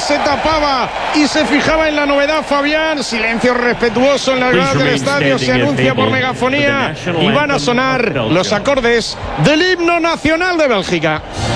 se tapaba y se fijaba en la novedad, Fabián. Silencio respetuoso en las gradas del estadio. Se anuncia por megafonía y van a sonar los acordes del himno nacional de Bélgica.